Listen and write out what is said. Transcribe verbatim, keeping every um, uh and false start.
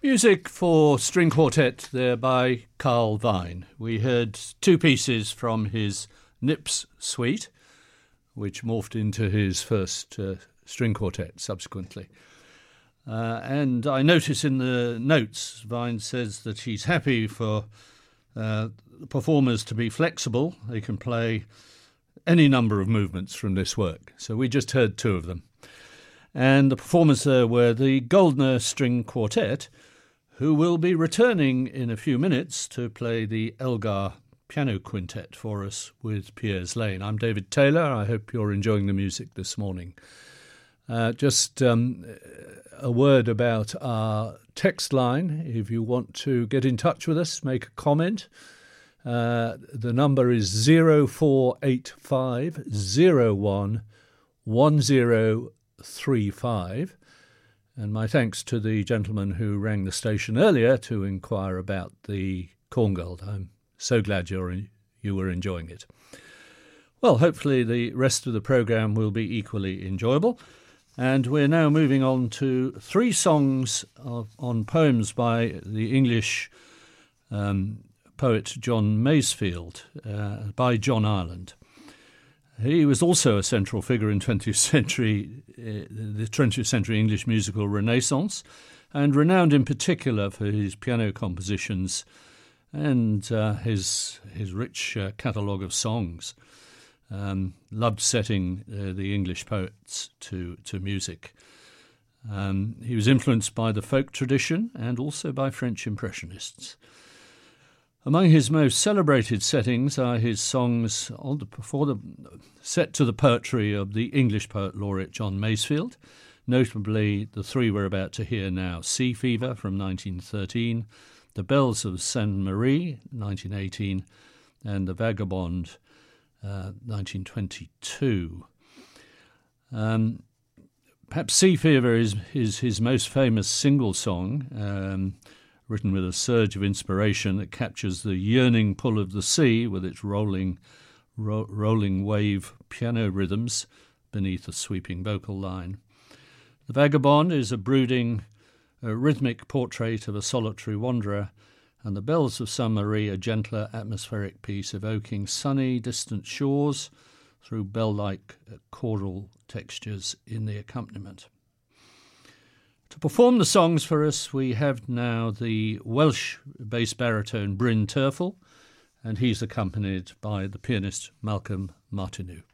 Music for string quartet there by Carl Vine. We heard two pieces from his Nips suite, which morphed into his first uh, string quartet subsequently. Uh, and I notice in the notes, Vine says that he's happy for uh, performers to be flexible. They can play any number of movements from this work. So we just heard two of them. And the performers there were the Goldner String Quartet, who will be returning in a few minutes to play the Elgar Piano Quintet for us with Piers Lane. I'm David Taylor. I hope you're enjoying the music this morning. Uh, just um, a word about our text line. If you want to get in touch with us, make a comment. Uh, the number is zero four eight five zero one one zero three five. And my thanks to the gentleman who rang the station earlier to inquire about the Korngold. I'm so glad you're in, you were enjoying it. Well, hopefully the rest of the programme will be equally enjoyable. And we're now moving on to three songs of, on poems by the English um, poet John Masefield, uh, by John Ireland. He was also a central figure in twentieth century, uh, the twentieth century English musical renaissance, and renowned in particular for his piano compositions and uh, his his rich uh, catalogue of songs. Um, loved setting uh, the English poets to, to music. Um, he was influenced by the folk tradition and also by French Impressionists. Among his most celebrated settings are his songs on the, for the, set to the poetry of the English poet laureate John Masefield, notably the three we're about to hear now: Sea Fever from nineteen thirteen, The Bells of Sainte Marie, nineteen eighteen, and The Vagabond, uh, nineteen twenty-two. Um, perhaps Sea Fever is, is his most famous single song, um, written with a surge of inspiration that captures the yearning pull of the sea with its rolling ro- rolling wave piano rhythms beneath a sweeping vocal line. The Vagabond is a brooding, a rhythmic portrait of a solitary wanderer, and The Bells of Sainte Marie a gentler atmospheric piece evoking sunny, distant shores through bell-like choral textures in the accompaniment. To perform the songs for us, we have now the Welsh bass baritone Bryn Terfel, and he's accompanied by the pianist Malcolm Martineau.